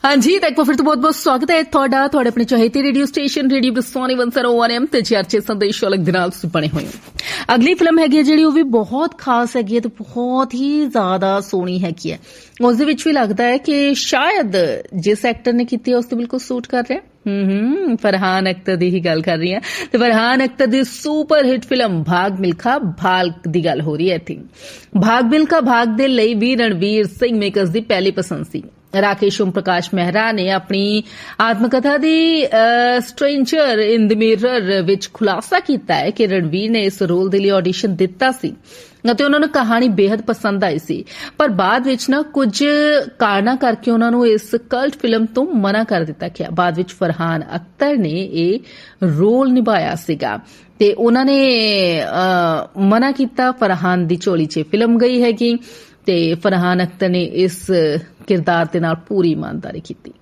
हाँ जी, तो एक बार फिर तो बहुत बहुत स्वागत है ਤੁਹਾਡੇ ਆਪਣੇ ਚਾਹਤੇ ਰੇਡੀਓ ਸਟੇਸ਼ਨ ਰੇਡੀਓ ਬਸੋਨੀ 101 FM ਤੇ ਚਰਚੇ ਸੰਦੇਸ਼ ਅਲੱਗ ਦੇ ਨਾਲ ਤੁਸੀਂ ਬਣੇ ਹੋਏ ਹੋ। ਅਗਲੀ ਫਿਲਮ ਹੈਗੀ ਹੈ ਜਿਹੜੀ ਉਹ ਵੀ ਬਹੁਤ ਖਾਸ ਹੈਗੀ ਹੈ ਤੇ ਬਹੁਤ ਹੀ ਜ਼ਿਆਦਾ ਸੋਹਣੀ ਹੈਗੀ ਹੈ। ਉਸ ਦੇ ਵਿੱਚ ਵੀ ਲੱਗਦਾ ਹੈ ਕਿ ਸ਼ਾਇਦ ਜਿਸ ਐਕਟਰ ਨੇ ਕੀਤੀ ਹੈ ਉਸ ਤੇ ਬਿਲਕੁਲ ਸੂਟ ਕਰ ਰਿਹਾ। फरहान अख्तर ਦੀ ਹੀ ਗੱਲ ਕਰ ਰਹੀ ਹਾਂ ਤੇ फरहान अख्तर ਦੀ ਸੁਪਰ ਹਿੱਟ ਫਿਲਮ ਭਾਗ ਮਿਲਖਾ ਭਾਗ ਦੀ ਗੱਲ ਹੋ ਰਹੀ ਹੈ ਇੱਥੇ। ਭਾਗ ਮਿਲਖਾ ਭਾਗ ਦੇ ਲਈ ਵੀ ਰਣਵੀਰ ਸਿੰਘ ਮੇਕਰਸ ਦੀ ਪਹਿਲੀ ਪਸੰਦ ਸੀ। राकेश ओम प्रकाश मेहरा ने अपनी आत्मकथा दी stranger in the mirror which खुलासा कीता है कि रणवीर ने इस रोल दे लिए ऑडिशन दिता सी ਅਤੇ ਉਹਨਾਂ ਨੂੰ ਕਹਾਣੀ ਬੇहद ਪਸੰਦ ਆਈ ਸੀ, ਪਰ ਬਾਅਦ ਵਿੱਚ ਨਾ ਕੁਝ ਕਾਰਨਾਂ ਕਰਕੇ ਉਹਨਾਂ ਨੂੰ ਇਸ ਕਲਟ ਫਿਲਮ ਤੋਂ ਮਨਾ ਕਰ ਦਿੱਤਾ ਗਿਆ। ਬਾਅਦ ਵਿੱਚ ਫਰਹਾਨ ਅਖਤਰ ਨੇ ਇਹ ਰੋਲ ਨਿਭਾਇਆ ਸੀਗਾ ਤੇ ਉਹਨਾਂ ਨੇ ਮਨਾ ਕੀਤਾ। ਫਰਹਾਨ ਦੀ ਝੋਲੀ 'ਚ ਫਿਲਮ ਗਈ ਹੈਗੀ ਤੇ ਫਰਹਾਨ ਅਖਤਰ ਨੇ ਇਸ ਕਿਰਦਾਰ ਦੇ ਨਾਲ ਪੂਰੀ ਇਮਾਨਦਾਰੀ ਕੀਤੀ।